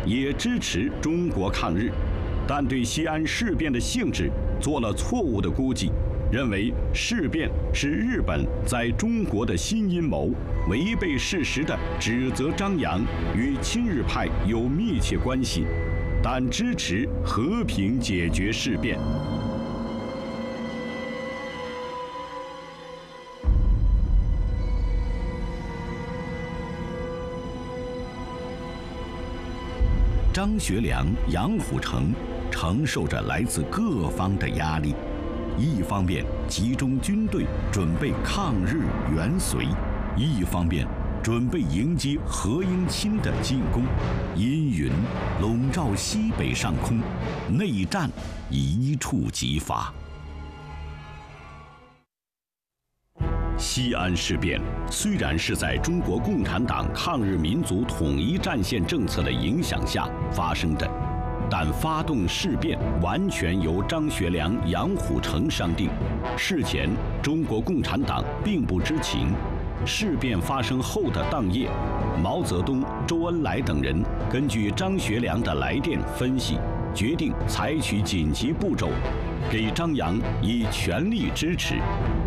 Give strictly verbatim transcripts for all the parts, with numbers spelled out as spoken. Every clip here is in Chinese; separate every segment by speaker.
Speaker 1: 也支持中国抗日，但对西安事变的性质做了错误的估计，认为事变是日本在中国的新阴谋，违背事实的指责张扬与亲日派有密切关系，但支持和平解决事变。张学良、杨虎城承受着来自各方的压力，一方面集中军队准备抗日援隋，一方面准备迎击何应钦的进攻。阴云笼罩西北上空，内战一触即发。西安事变虽然是在中国共产党抗日民族统一战线政策的影响下发生的，但发动事变完全由张学良、杨虎城商定，事前中国共产党并不知情。事变发生后的当夜，毛泽东、周恩来等人根据张学良的来电分析，决定采取紧急步骤，给张杨以全力支持。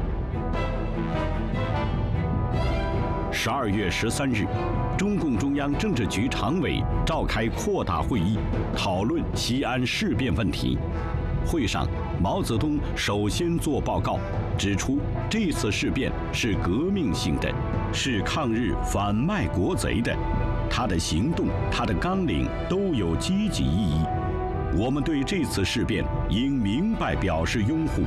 Speaker 1: 十二月十三日，中共中央政治局常委召开扩大会议，讨论西安事变问题。会上，毛泽东首先作报告，指出这次事变是革命性的，是抗日反卖国贼的，他的行动、他的纲领都有积极意义。我们对这次事变应明白表示拥护。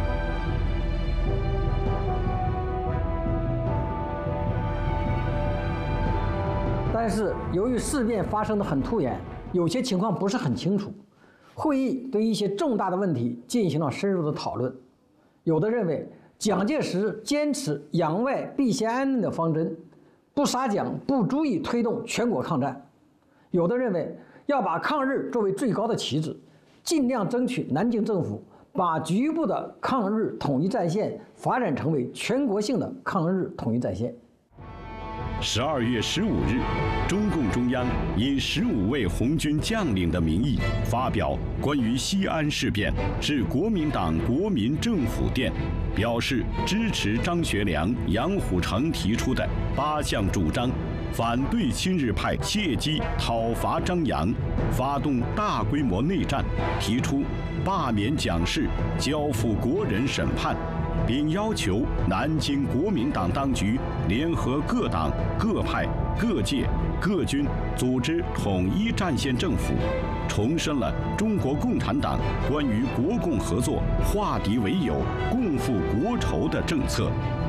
Speaker 2: 但是由于事变发生的很突然，有些情况不是很清楚。会议对一些重大的问题进行了深入的讨论。有的认为蒋介石坚持攘外必先安内的方针，不杀蒋不足以推动全国抗战。有的认为要把抗日作为最高的旗帜，尽量争取南京政府把局部的抗日统一战线发展成为全国性的抗日统一战线。
Speaker 1: 十二月十五日，中共中央以十五位红军将领的名义发表关于西安事变致国民党国民政府电，表示支持张学良、杨虎城提出的八项主张，反对亲日派借机讨伐张杨，发动大规模内战，提出罢免蒋氏，交付国人审判，并要求南京国民党当局联合各党、各派、各界、各军，组织统一战线政府，重申了中国共产党关于国共合作、化敌为友、共赴国仇的政策。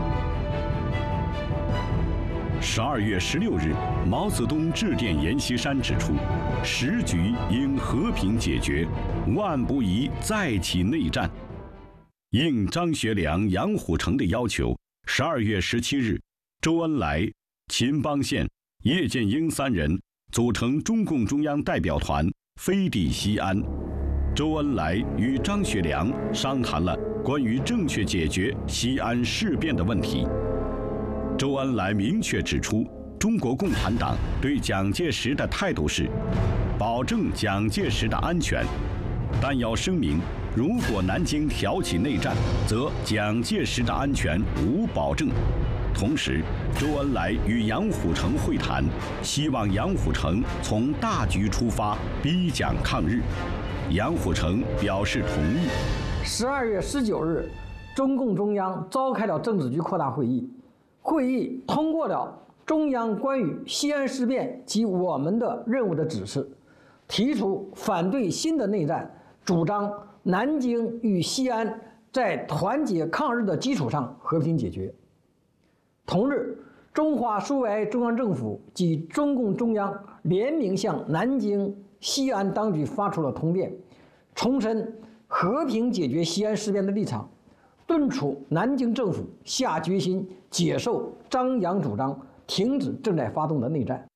Speaker 1: 十二月十六日，毛泽东致电阎锡山指出，时局应和平解决，万不宜再起内战。应张学良、杨虎城的要求，十二月十七日，周恩来、秦邦宪、叶剑英三人组成中共中央代表团飞抵西安。周恩来与张学良商谈了关于正确解决西安事变的问题。周恩来明确指出，中国共产党对蒋介石的态度是保证蒋介石的安全，但要声明，如果南京挑起内战，则蒋介石的安全无保证。同时，周恩来与杨虎城会谈，希望杨虎城从大局出发，逼蒋抗日。杨虎城表示同意。
Speaker 2: 十二月十九日，中共中央召开了政治局扩大会议，会议通过了中央关于西安事变及我们的任务的指示，提出反对新的内战，主张南京与西安在团结抗日的基础上和平解决。同日，中华苏维埃中央政府及中共中央联名向南京、西安当局发出了通电，重申和平解决西安事变的立场，敦促南京政府下决心接受张杨主张，停止正在发动的内战。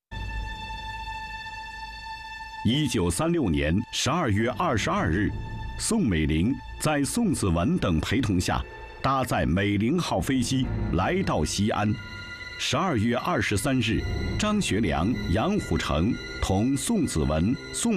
Speaker 1: 一九三六年十二月二十二日，宋美龄在宋子文等陪同下，搭载美龄号飞机来到西安。十二月二十三日，张学良、杨虎城同宋子文、宋